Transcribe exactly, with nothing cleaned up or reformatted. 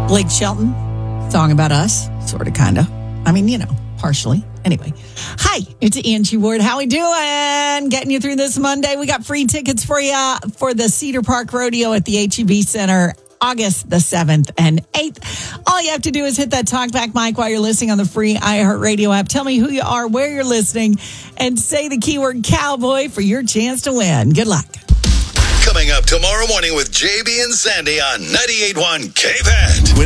Blake Shelton, song about us, sort of, kind of. I mean, you know, partially. Anyway, hi, it's Angie Ward. How we doing? Getting you through this Monday. We got free tickets for you for the Cedar Park Rodeo at the H E B Center, August the seventh and eighth. All you have to do is hit that talkback mic while you're listening on the free iHeartRadio app. Tell me who you are, where you're listening, and say the keyword cowboy for your chance to win. Good luck. Coming up tomorrow morning with J B and Sandy on ninety-eight point one K V A T.